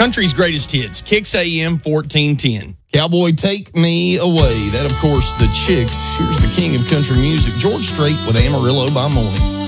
Country's greatest hits, Kicks AM 1410. Cowboy, Take Me Away. That, of course, the Chicks. Here's the king of country music, George Strait with Amarillo by Morning.